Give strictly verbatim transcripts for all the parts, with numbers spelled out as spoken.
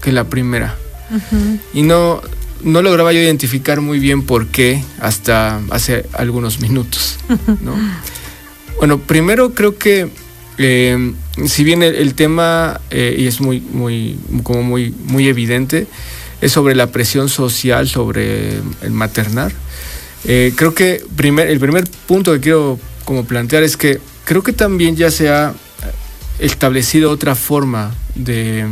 que la primera. Uh-huh. Y no, no lograba yo identificar muy bien por qué hasta hace algunos minutos, ¿no? Bueno, primero creo que eh, si bien el, el tema, eh, y es muy, muy, como muy, muy evidente, es sobre la presión social sobre el maternar. Eh, creo que primer, el primer punto que quiero como plantear es que creo que también ya se ha establecido otra forma de,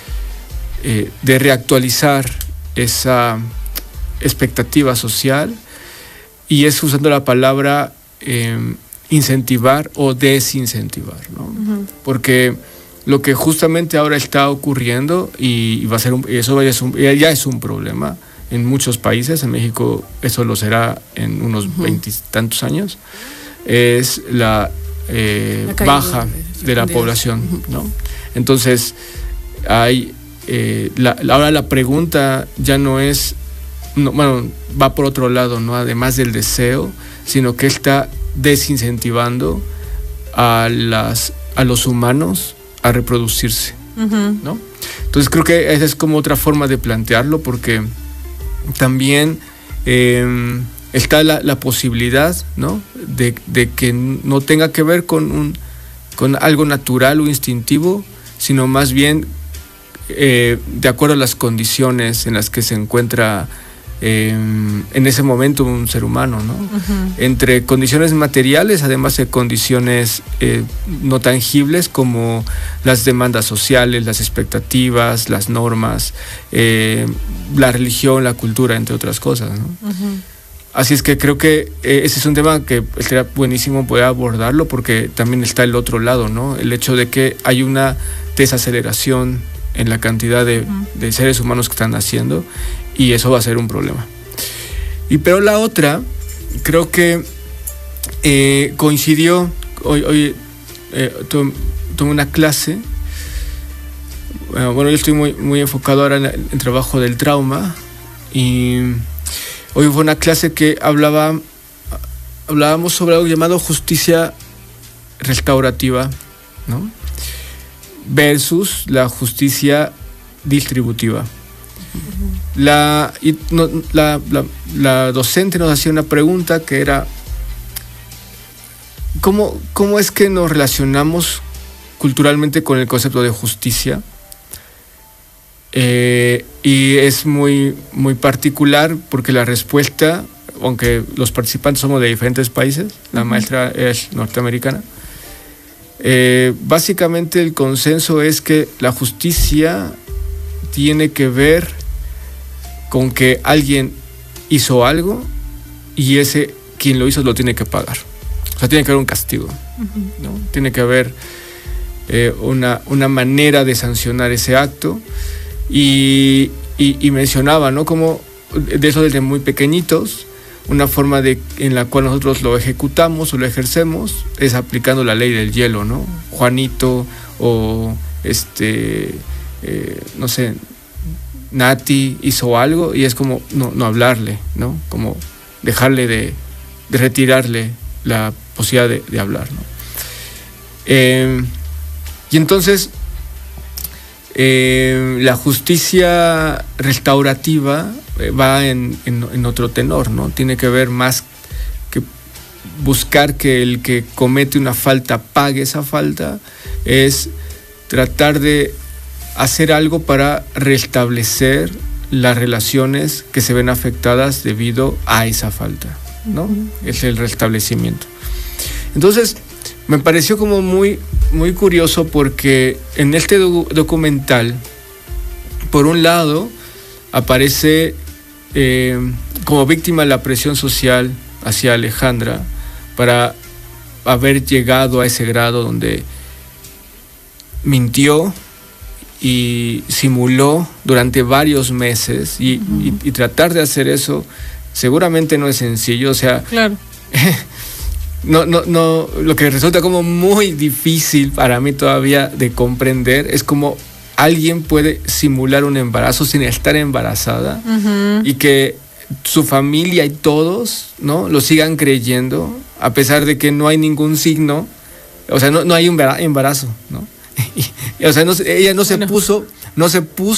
eh, de reactualizar esa expectativa social, y es usando la palabra eh, incentivar o desincentivar, ¿no? Uh-huh. Porque lo que justamente ahora está ocurriendo, y, y va a ser un, eso ya es un, ya es un problema en muchos países, en México eso lo será en unos veintitantos uh-huh. años, es la, eh, la baja de, de la población, uh-huh. ¿no? Entonces, hay, eh, la, ahora la pregunta ya no es, no, bueno, va por otro lado, ¿no? Además del deseo, sino que está desincentivando a, las, a los humanos a reproducirse, uh-huh. ¿no? Entonces creo que esa es como otra forma de plantearlo, porque también eh, está la, la posibilidad, ¿no? de, de que no tenga que ver con, un, con algo natural o instintivo, sino más bien eh, de acuerdo a las condiciones en las que se encuentra Eh, en ese momento un ser humano, ¿no? Uh-huh. Entre condiciones materiales, además de condiciones eh, no tangibles como las demandas sociales, las expectativas, las normas, eh, la religión, la cultura, entre otras cosas, ¿no? Uh-huh. Así es que creo que eh, ese es un tema que sería buenísimo poder abordarlo, porque también está el otro lado, ¿no? El hecho de que hay una desaceleración en la cantidad de, uh-huh. de seres humanos que están naciendo, y eso va a ser un problema. Y pero la otra, creo que eh, coincidió, hoy, hoy eh, tuve, tuve una clase, bueno, yo estoy muy, muy enfocado ahora en el, en el trabajo del trauma, y hoy fue una clase que hablaba, hablábamos sobre algo llamado justicia restaurativa, ¿no? Versus la justicia distributiva. La, y no, la, la, la docente nos hacía una pregunta que era ¿cómo, cómo es que nos relacionamos culturalmente con el concepto de justicia? Eh, y es muy, muy particular, porque la respuesta, aunque los participantes somos de diferentes países, la uh-huh. maestra es norteamericana, eh, básicamente el consenso es que la justicia tiene que ver con que alguien hizo algo y ese quien lo hizo lo tiene que pagar. O sea, tiene que haber un castigo, uh-huh. ¿no? Tiene que haber eh, una, una manera de sancionar ese acto, y, y, y mencionaba, ¿no? Como de eso desde muy pequeñitos, una forma de, en la cual nosotros lo ejecutamos o lo ejercemos es aplicando la ley del hielo, ¿no? Juanito o este... Eh, no sé, Nati hizo algo y es como no, no hablarle, ¿no? Como dejarle de, de retirarle la posibilidad de, de hablar, ¿no? Eh, y entonces eh, la justicia restaurativa eh, va en, en, en otro tenor, ¿no? Tiene que ver más que buscar que el que comete una falta pague esa falta, es tratar de hacer algo para restablecer las relaciones que se ven afectadas debido a esa falta, ¿no? Uh-huh. Es el restablecimiento. Entonces, me pareció como muy, muy curioso, porque en este do- documental, por un lado, aparece eh, como víctima de la presión social hacia Alejandra para haber llegado a ese grado donde mintió y simuló durante varios meses, y, uh-huh. y, y tratar de hacer eso seguramente no es sencillo, o sea, claro. no, no, no, lo que resulta como muy difícil para mí todavía de comprender es cómo alguien puede simular un embarazo sin estar embarazada, uh-huh. y que su familia y todos, ¿no?, lo sigan creyendo a pesar de que no hay ningún signo, o sea, no, no hay un embarazo, ¿no? Y, o sea, no, ella no se bueno. puso, no se puso